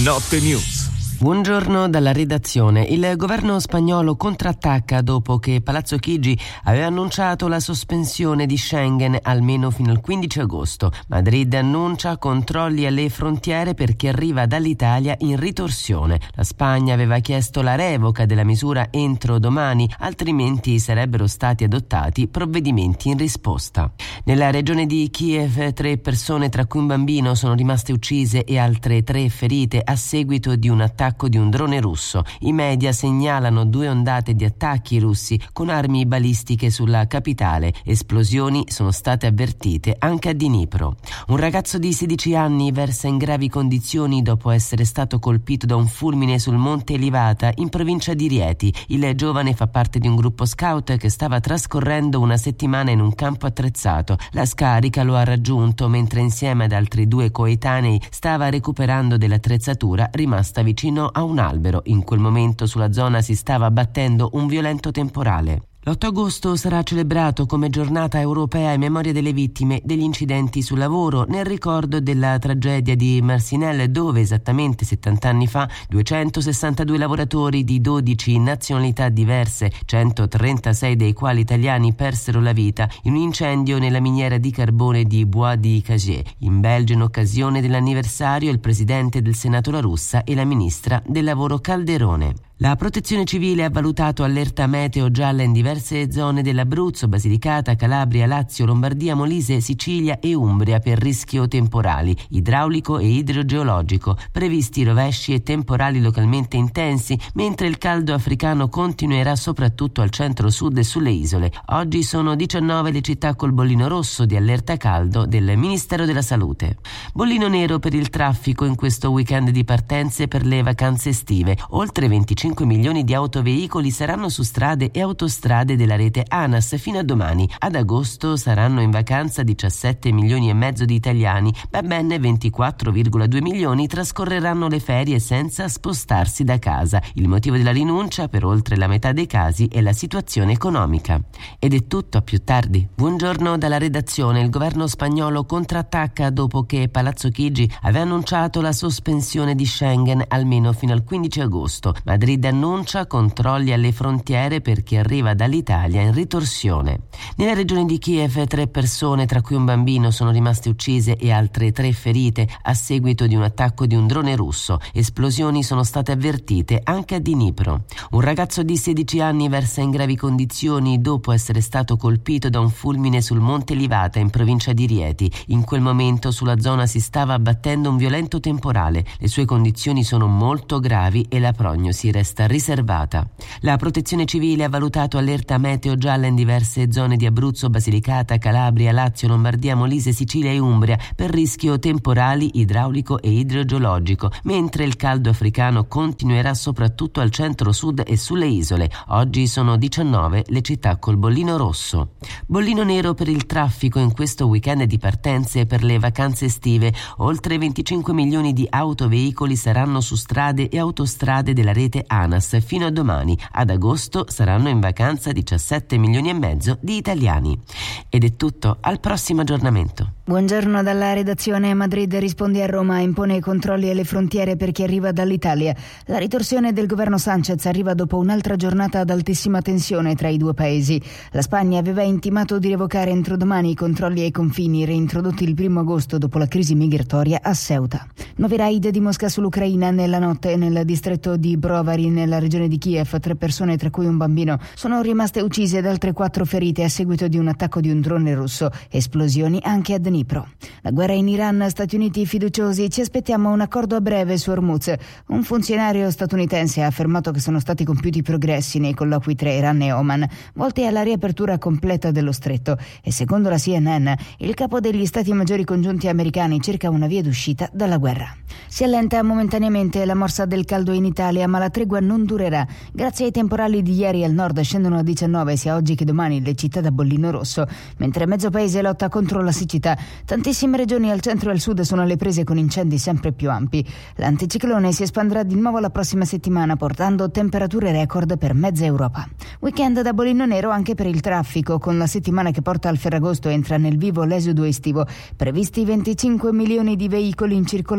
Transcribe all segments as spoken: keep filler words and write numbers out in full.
Notte News. Buongiorno dalla redazione. Il governo spagnolo contrattacca dopo che Palazzo Chigi aveva annunciato la sospensione di Schengen almeno fino al quindici agosto. Madrid annuncia controlli alle frontiere per chi arriva dall'Italia in ritorsione. La Spagna aveva chiesto la revoca della misura entro domani, altrimenti sarebbero stati adottati provvedimenti in risposta. Nella regione di Kiev tre persone, tra cui un bambino, sono rimaste uccise e altre tre ferite a seguito di un attacco di un drone russo. I media segnalano due ondate di attacchi russi con armi balistiche sulla capitale. Esplosioni sono state avvertite anche a Dnipro. Un ragazzo di sedici anni versa in gravi condizioni dopo essere stato colpito da un fulmine sul monte Livata in provincia di Rieti. Il giovane fa parte di un gruppo scout che stava trascorrendo una settimana in un campo attrezzato. La scarica lo ha raggiunto mentre insieme ad altri due coetanei stava recuperando dell'attrezzatura rimasta vicino a un albero. In quel momento sulla zona si stava abbattendo un violento temporale. L'otto agosto sarà celebrato come giornata europea in memoria delle vittime degli incidenti sul lavoro, nel ricordo della tragedia di Marcinelle, dove esattamente settanta anni fa duecentosessantadue lavoratori di dodici nazionalità diverse, centotrentasei dei quali italiani, persero la vita in un incendio nella miniera di carbone di Bois de Cagé, in Belgio, in occasione dell'anniversario il presidente del Senato La Russa e la ministra del lavoro Calderone. La Protezione Civile ha valutato allerta meteo gialla in diverse zone dell'Abruzzo, Basilicata, Calabria, Lazio, Lombardia, Molise, Sicilia e Umbria per rischio temporali, idraulico e idrogeologico, previsti rovesci e temporali localmente intensi, mentre il caldo africano continuerà soprattutto al centro-sud e sulle isole. Oggi sono diciannove le città col bollino rosso di allerta caldo del Ministero della Salute. Bollino nero per il traffico in questo weekend di partenze per le vacanze estive. Oltre venticinque milioni di autoveicoli saranno su strade e autostrade della rete ANAS fino a domani. Ad agosto saranno in vacanza diciassette milioni e mezzo di italiani, ma ben ventiquattro virgola due milioni trascorreranno le ferie senza spostarsi da casa. Il motivo della rinuncia, per oltre la metà dei casi, è la situazione economica. Ed è tutto, a più tardi. Buongiorno dalla redazione. Il governo spagnolo contrattacca dopo che Palazzo Chigi aveva annunciato la sospensione di Schengen almeno fino al quindici agosto. Madrid annuncia controlli alle frontiere per chi arriva dall'Italia in ritorsione. Nella regione di Kiev tre persone, tra cui un bambino, sono rimaste uccise e altre tre ferite a seguito di un attacco di un drone russo. Esplosioni sono state avvertite anche a Dnipro. Un ragazzo di sedici anni versa in gravi condizioni dopo essere stato colpito da un fulmine sul monte Livata in provincia di Rieti. In quel momento sulla zona si stava abbattendo un violento temporale. Le sue condizioni sono molto gravi e la prognosi resta riservata. La Protezione Civile ha valutato allerta meteo gialla in diverse zone di Abruzzo, Basilicata, Calabria, Lazio, Lombardia, Molise, Sicilia e Umbria per rischio temporali, idraulico e idrogeologico, mentre il caldo africano continuerà soprattutto al centro-sud e sulle isole. Oggi sono diciannove le città col bollino rosso. Bollino nero per il traffico in questo weekend di partenze per le vacanze estive. Oltre venticinque milioni di autoveicoli saranno su strade e autostrade della rete ANAS fino a domani. Ad agosto saranno in vacanza diciassette milioni e mezzo di italiani. Ed è tutto, al prossimo aggiornamento. Buongiorno dalla redazione. Madrid risponde a Roma, impone controlli alle frontiere per chi arriva dall'Italia. La ritorsione del governo Sánchez arriva dopo un'altra giornata ad altissima tensione tra i due paesi. La Spagna aveva intimato di revocare entro domani i controlli ai confini reintrodotti il primo agosto dopo la crisi migratoria a Ceuta. Nuovi raid di Mosca sull'Ucraina nella notte nel distretto di Brovary nella regione di Kiev. Tre persone, tra cui un bambino, sono rimaste uccise ed altre quattro ferite a seguito di un attacco di un drone russo. Esplosioni anche a Dnipro. La guerra in Iran, Stati Uniti fiduciosi, ci aspettiamo un accordo a breve su Hormuz. Un funzionario statunitense ha affermato che sono stati compiuti progressi nei colloqui tra Iran e Oman, volti alla riapertura completa dello stretto, e secondo la C N N il capo degli Stati Maggiori Congiunti americani cerca una via d'uscita dalla guerra. Si allenta momentaneamente la morsa del caldo in Italia, ma la tregua non durerà. Grazie ai temporali di ieri al nord scendono a diciannove sia oggi che domani le città da bollino rosso, mentre mezzo paese lotta contro la siccità. Tantissime regioni al centro e al sud sono alle prese con incendi sempre più ampi. L'anticiclone si espandrà di nuovo la prossima settimana, portando temperature record per mezza Europa. Weekend da bollino nero anche per il traffico, con la settimana che porta al Ferragosto entra nel vivo l'esodo estivo. Previsti venticinque milioni di veicoli in circolazione su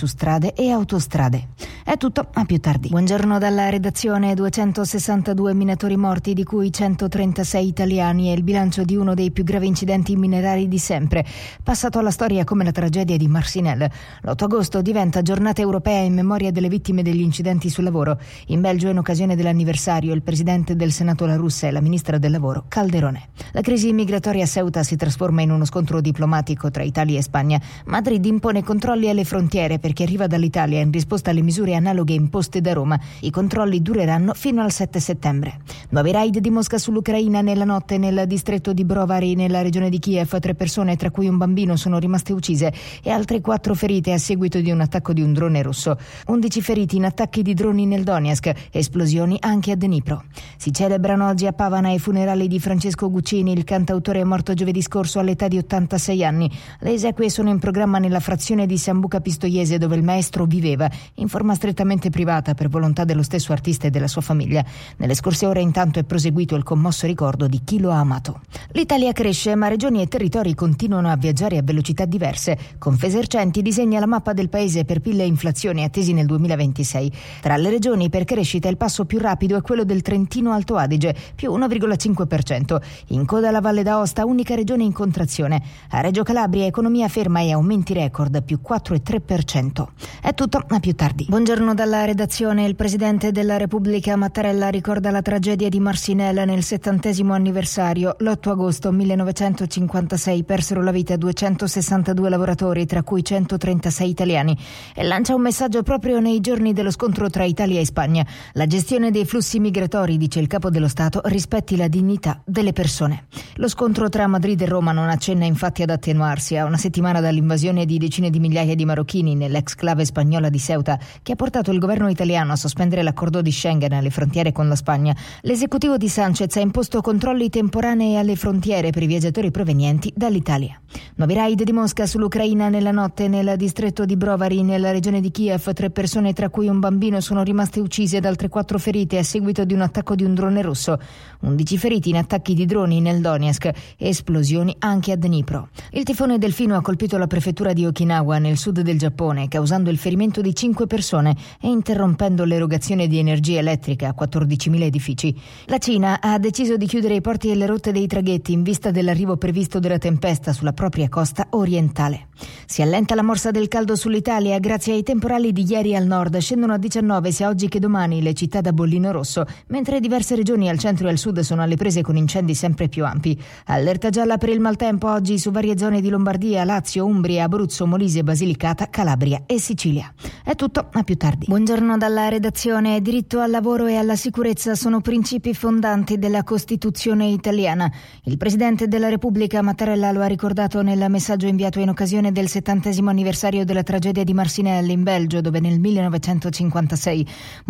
su strade e autostrade. È tutto, a più tardi. Buongiorno dalla redazione. duecentosessantadue minatori morti, di cui centotrentasei italiani, è il bilancio di uno dei più gravi incidenti minerari di sempre, passato alla storia come la tragedia di Marcinelle. L'otto agosto diventa giornata europea in memoria delle vittime degli incidenti sul lavoro. In Belgio, in occasione dell'anniversario, il presidente del Senato La Russa e la ministra del lavoro Calderone. La crisi migratoria a Ceuta si trasforma in uno scontro diplomatico tra Italia e Spagna. Madrid impone controlli alle frontiere per chi arriva dall'Italia in risposta alle misure analoghe imposte da Roma. I controlli dureranno fino al sette settembre. Nuovi raid di Mosca sull'Ucraina nella notte nel distretto di Brovary, nella regione di Kiev. Tre persone, tra cui un bambino, sono rimaste uccise e altre quattro ferite a seguito di un attacco di un drone russo. undici feriti in attacchi di droni nel Donetsk, esplosioni anche a Dnipro. Si celebrano oggi a Pavana i funerali di Francesco Guccini, il cantautore è morto giovedì scorso all'età di ottantasei anni. Le esequie sono in programma nella frazione di Sambuca Pistoiese, dove il maestro viveva, in forma strettamente privata per volontà dello stesso artista e della sua famiglia. Nelle scorse ore intanto è proseguito il commosso ricordo di chi lo ha amato. L'Italia cresce, ma regioni e territori continuano a viaggiare a velocità diverse. Confesercenti disegna la mappa del paese per P I L e inflazione attesi nel duemilaventisei. Tra le regioni per crescita il passo più rapido è quello del Trentino Alto Adige, più uno virgola cinque per cento. In coda la Valle d'Aosta, unica regione in contrazione. A Reggio Calabria economia ferma e aumenti record, più quattro virgola tre per cento. È tutto, a più tardi. Buongiorno dalla redazione. Il presidente della Repubblica Mattarella ricorda la tragedia di Marcinelle nel settantesimo anniversario. L'otto agosto millenovecentocinquantasei persero la vita duecentosessantadue lavoratori, tra cui centotrentasei italiani, e lancia un messaggio proprio nei giorni dello scontro tra Italia e Spagna. La gestione dei flussi migratori, dice il capo dello Stato, rispetti la dignità delle persone. Lo scontro tra Madrid e Roma non accenna infatti ad attenuarsi a una settimana dall'invasione di decine di migliaia di marocchini nell'exclave spagnola di Ceuta, che ha portato il governo italiano a sospendere l'accordo di Schengen alle frontiere con la Spagna. L'esecutivo di Sanchez ha imposto controlli temporanei alle frontiere per i viaggiatori provenienti dall'Italia. Nuovi raid di Mosca sull'Ucraina nella notte nel distretto di Brovary, nella regione di Kiev. Tre persone, tra cui un bambino, sono rimaste uccise ed altre quattro ferite a seguito di un attacco di un drone russo. undici feriti in attacchi di droni nel Donetsk e esplosioni anche a Dnipro. Il tifone Delfino ha colpito la prefettura di Okinawa nel sud del Giappone, causando il ferimento di cinque persone e interrompendo l'erogazione di energia elettrica a quattordicimila edifici. La Cina ha deciso di chiudere i porti e le rotte dei traghetti in vista dell'arrivo previsto della tempesta sulla propria costa orientale. Si allenta la morsa del caldo sull'Italia grazie ai temporali di ieri al nord. Scendono a diciannove sia oggi che domani le città da bollino rosso, mentre diverse regioni al centro e al sud sono alle prese con incendi sempre più ampi. Allerta gialla per il maltempo oggi su varie zone di Lombardia, Lazio, Umbria, Abruzzo, Molise, Basilicata, Calabria e Sicilia. È tutto, a più tardi. Buongiorno dalla redazione. Diritto al lavoro e alla sicurezza sono principi fondanti della Costituzione italiana. Il presidente della Repubblica Mattarella lo ha ricordato nel messaggio inviato in occasione del settantesimo anniversario della tragedia di Marcinelle in Belgio, dove nel millenovecentocinquantasei